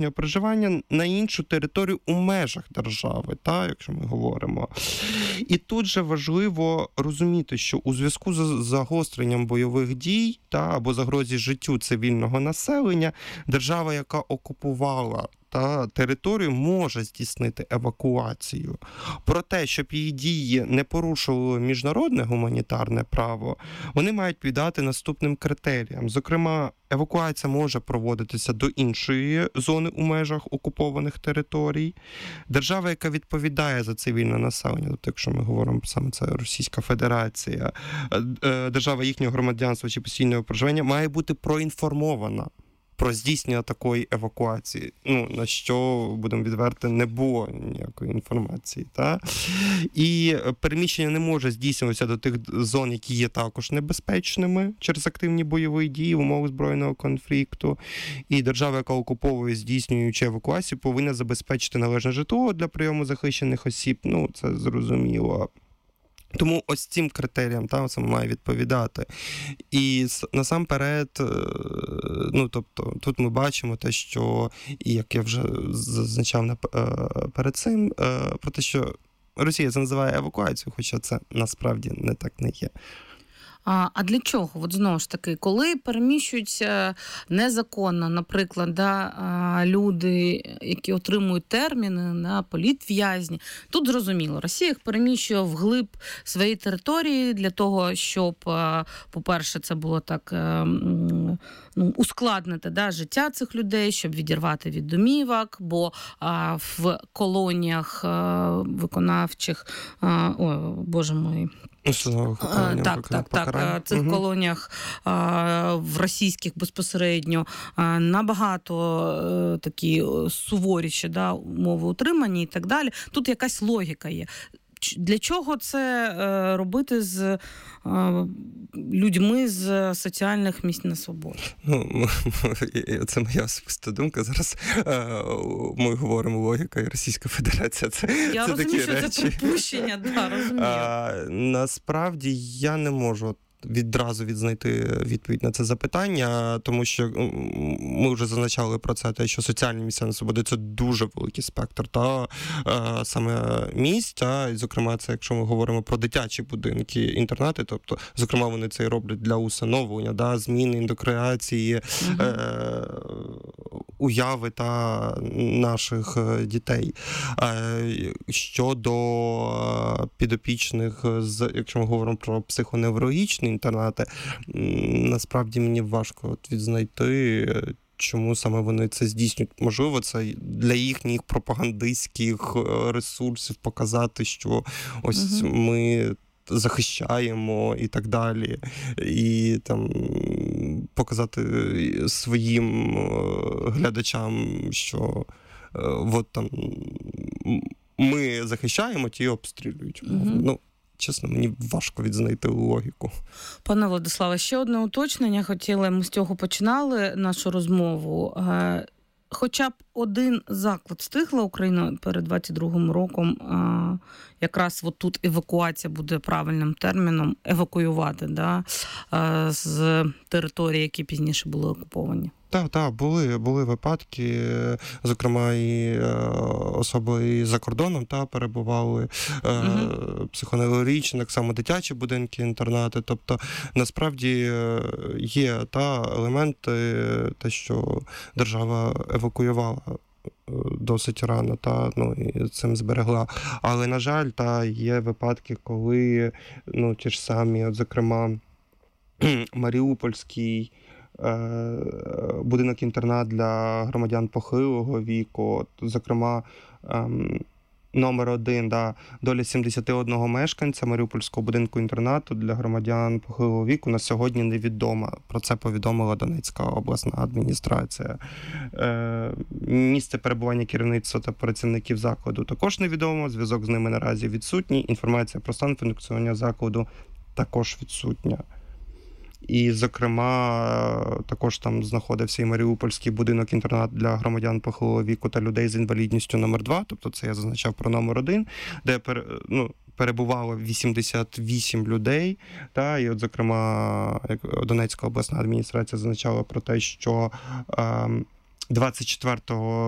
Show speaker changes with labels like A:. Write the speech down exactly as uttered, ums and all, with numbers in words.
A: їхнього проживання на іншу територію у межах держави, та, якщо ми говоримо. І тут же важливо розуміти, що у зв'язку з загостренням бойових дій та або загрозі життю цивільного населення, держава, яка окупувала та територію, може здійснити евакуацію. Проте, щоб її дії не порушували міжнародне гуманітарне право, вони мають відповідати наступним критеріям. Зокрема, евакуація може проводитися до іншої зони у межах окупованих територій. Держава, яка відповідає за цивільне населення, тобто, якщо ми говоримо саме це Російська Федерація, держава їхнього громадянства чи постійного проживання, має бути проінформована про здійснення такої евакуації. Ну, на що, будемо відверти, не було ніякої інформації. Та? І переміщення не може здійснюватися до тих зон, які є також небезпечними через активні бойові дії в умовах збройного конфлікту. І держава, яка окуповує, здійснюючи евакуацію, повинна забезпечити належне житло для прийому захищених осіб. Ну, це зрозуміло. Тому ось цим критеріям там саме має відповідати. І насамперед, ну, тобто, тут ми бачимо те, що, і як я вже зазначав перед цим, про те, що Росія це називає евакуацією, хоча це насправді не так не є.
B: А, а для чого? От знову ж таки, коли переміщуються незаконно, наприклад, да, люди, які отримують терміни на політв'язні, тут зрозуміло, Росія їх переміщує вглиб своєї території для того, щоб, по-перше, це було так, ну, ускладнити, да, життя цих людей, щоб відірвати від домівок, бо а, в колоніях а, виконавчих, а, ой, боже мой,
A: А,
B: так, так, так. Цих угу. колоніях а, в російських безпосередньо а, набагато а, такі суворіші, да, умови утримання і так далі. Тут якась логіка є. Для чого це е, робити з е, людьми з соціальних місць на свободі?
A: Ну, це моя особиста думка. Зараз е, ми говоримо логіка і Російська Федерація. Це,
B: я
A: це
B: розумію,
A: такі
B: що
A: речі.
B: Це припущення, да, розумію.
A: А, насправді я не можу відразу відзнайти відповідь на це запитання, тому що ми вже зазначали про це, те, що соціальні місця на свободі – це дуже великий спектр та е, саме місць, та, і, зокрема, це якщо ми говоримо про дитячі будинки, інтернати, тобто, зокрема, вони це і роблять для усиновлення, да, зміни, індокреації, угу. е, уяви та наших дітей. Е, щодо підопічних, якщо ми говоримо про психоневрологічний інтернати, насправді мені важко от відзнайти, чому саме вони це здійснюють. Можливо, це для їхніх пропагандистських ресурсів показати, що ось угу. ми захищаємо і так далі. І там показати своїм глядачам, що от там ми захищаємо, ті обстрілюють. Угу. Ну, чесно, мені важко відзнайти логіку.
B: Пане Владиславе, ще одне уточнення хотіли. Ми з цього починали нашу розмову. Хоча б один заклад встигла Україна перед двадцять другим роком, якраз от тут евакуація буде правильним терміном, евакуювати, да, з території, які пізніше були окуповані?
A: Так, так, були, були випадки, зокрема, і особи і за кордоном та перебували, угу. психоневрологічні, так само дитячі будинки, інтернати. Тобто, насправді, є та елементи, те, що держава евакуювала досить рано, та, ну, і цим зберегла. Але, на жаль, та, є випадки, коли, ну, ті ж самі, от, зокрема, Маріупольський будинок-інтернат для громадян похилого віку, зокрема, номер один, да, доля сімдесят один мешканця Маріупольського будинку-інтернату для громадян похилого віку на сьогодні невідома. Про це повідомила Донецька обласна адміністрація. Е, місце перебування керівництва та працівників закладу також невідомо, зв'язок з ними наразі відсутній, інформація про стан функціонування закладу також відсутня. І, зокрема, також там знаходився і Маріупольський будинок-інтернат для громадян похилого віку та людей з інвалідністю номер два, тобто це я зазначав про номер один, де ну, перебувало вісімдесят вісім людей. Та, і, от, зокрема, Донецька обласна адміністрація зазначала про те, що двадцять четвертого